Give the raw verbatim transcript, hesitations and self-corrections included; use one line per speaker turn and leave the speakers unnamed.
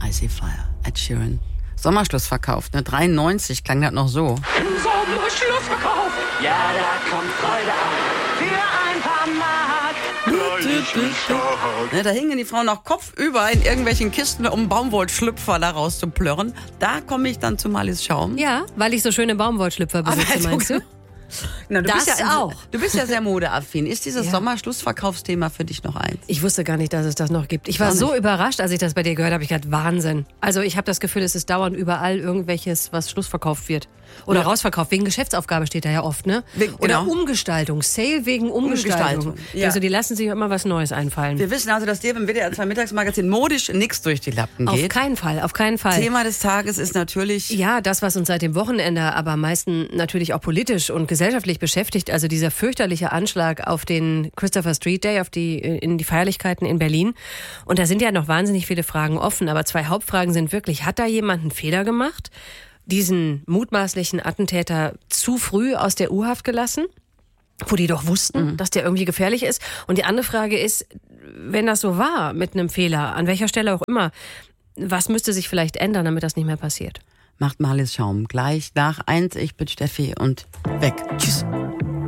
Icy Fire, Ed Sheeran. Sommerschlussverkauf, ne? dreiundneunzig klang das noch so.
Sommerschlussverkauf, ja, da kommt Freude auf. Für ein paar Mark.
Ne, da hingen die Frauen noch kopfüber in irgendwelchen Kisten, um Baumwollschlüpfer da rauszuplörren. Da komme ich dann zu Marlies Schaum.
Ja, weil ich so schöne Baumwollschlüpfer besitze,
Aber
meinst du?
Na, du
Das
bist ja
auch.
Du bist ja sehr modeaffin. Ist dieses
Ja.
Sommerschlussverkaufsthema für dich noch eins?
Ich wusste gar nicht, dass es das noch gibt. Ich war
Auch
so
nicht.
überrascht, als ich das bei dir gehört habe. Ich dachte, Wahnsinn. Also ich habe das Gefühl, es ist dauernd überall irgendwelches, was schlussverkauft wird. Oder
Ja.
rausverkauft. Wegen Geschäftsaufgabe steht da ja oft, ne?
Wegen-
Oder
genau.
Umgestaltung. Sale wegen Umgestaltung.
Umgestaltung, ja.
Also die lassen sich immer was Neues einfallen.
Wir wissen also, dass dir beim W D R zwei Mittagsmagazin modisch nichts durch die Lappen
Auf
geht.
keinen Fall, auf keinen Fall.
Thema des Tages ist natürlich...
Ja, das, was uns seit dem Wochenende aber am meisten natürlich auch politisch und gesellschaftlich beschäftigt, also dieser fürchterliche Anschlag auf den Christopher Street Day, auf die, in die Feierlichkeiten in Berlin. Und da sind ja noch wahnsinnig viele Fragen offen, aber zwei Hauptfragen sind wirklich, hat da jemand einen Fehler gemacht, diesen mutmaßlichen Attentäter zu früh aus der U-Haft gelassen? Wo die doch wussten, mhm. dass der irgendwie gefährlich ist. Und die andere Frage ist, wenn das so war mit einem Fehler, an welcher Stelle auch immer, was müsste sich vielleicht ändern, damit das nicht mehr passiert?
Macht Marlies Schaum gleich nach eins. Ich bin Steffi und weg. Tschüss.